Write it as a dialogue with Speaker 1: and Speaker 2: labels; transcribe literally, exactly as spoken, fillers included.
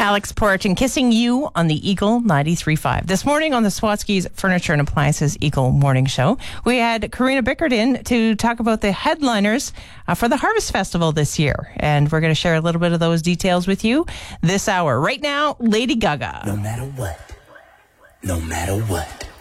Speaker 1: Alex Porch and Kissing You on the Eagle ninety-three point five. This morning on the Swatsky's Furniture and Appliances Eagle Morning Show, we had Karina Bickert in to talk about the headliners uh, for the Harvest Festival this year. And we're going to share a little bit of those details with you this hour. Right now, Lady Gaga.
Speaker 2: No matter what, no matter what.